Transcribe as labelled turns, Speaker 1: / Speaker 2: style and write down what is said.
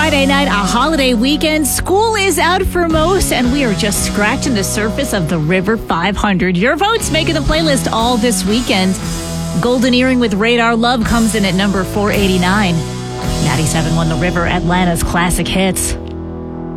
Speaker 1: Friday night, a holiday weekend. School is out for most, and we are just scratching the surface of the River 500. Your votes making the playlist all this weekend. Golden Earring with Radar Love comes in at number 489. 97 won the River, Atlanta's classic hits.